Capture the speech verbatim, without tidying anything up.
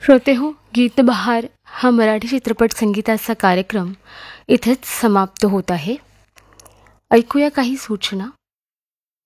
श्रोते हो, गीतबहार हा मराठी चित्रपट संगीताचा कार्यक्रम इथेच समाप्त होत आहे. ऐकूया काही सूचना.